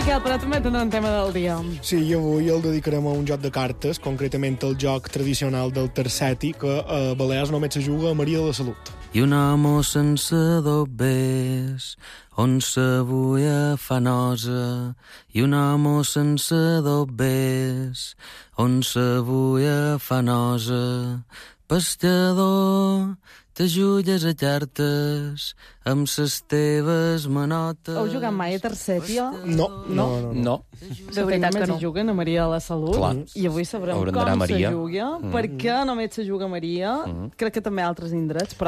Miquel, però també tenen un tema del dia. Sí, i avui el dedicarem a un joc de cartes, concretament el joc tradicional del terceti, que a Balears només se juga a Maria de la Salut. I un home sense dobbers, on s'avuia fanosa. I un home sense dobbers, on s'avuia fanosa. Pescador, t'ajulles a cartes amb ses teves manotes. Heu jugat mai a terceti, o? No. De veritat només hi juguen a Maria de la Salut. Clar. I avui sabrem Haurem d'anar com a Maria. se juga, per què només se juga a Maria. Crec que també a altres indrets, però